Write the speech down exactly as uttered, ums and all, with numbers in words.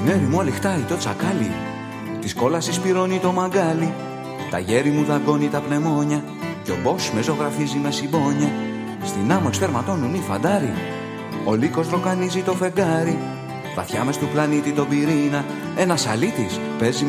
Στην έρημο αληχτάει το τσακάλι, της κόλασης πυρώνει το μαγκάλι. Τα γέρι μου δαγκώνει τα πνευμόνια κι ο μπος με ζωγραφίζει με συμπόνια. Στην άμμο εξπερματώνουν οι φαντάροι, ο λύκος ροκανίζει το φεγγάρι. Βαθιά μες του πλανήτη τον πυρήνα ένας αλήτης παίζει